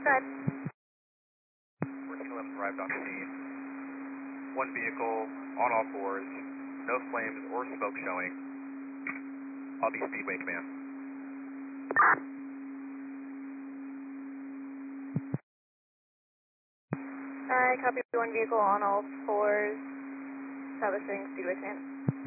5. 1411 arrived on scene. One vehicle on all fours, no flames or smoke showing. I'll be Speedway Command. I copy one vehicle on all fours, establishing Speedway Command.